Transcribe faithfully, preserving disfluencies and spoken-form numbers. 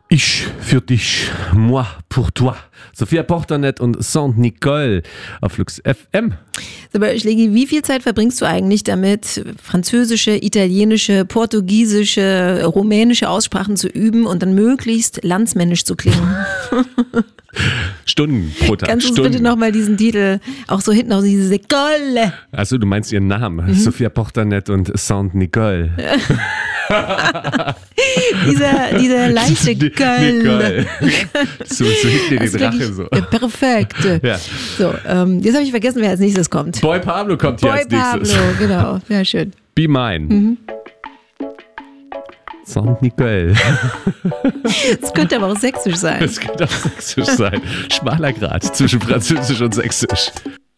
Ich für dich, moi pour toi. Sophia Porternet und Saint-Nicole auf Flux F M. Aber Schlägi, wie viel Zeit verbringst du eigentlich damit, französische, italienische, portugiesische, rumänische Aussprachen zu üben und dann möglichst landsmännisch zu klingen? Stunden pro Tag. Kannst du uns Stunden. bitte nochmal diesen Titel, auch so hinten, auch diese Nicole. Also du meinst ihren Namen, mhm. Sophia Porternet und Saint-Nicole. dieser, dieser leichte Nicole. So, so hinten die Drache so. Perfekt. Ja. So, ähm, jetzt habe ich vergessen, wer als nächstes kommt. Boy Pablo kommt hier Boy als nächstes. Pablo, genau. Ja, schön. Be mine. Mhm. Saint-Nicole. Das könnte aber auch sächsisch sein. Das könnte auch sächsisch sein. Schmaler Grat zwischen Französisch und Sächsisch.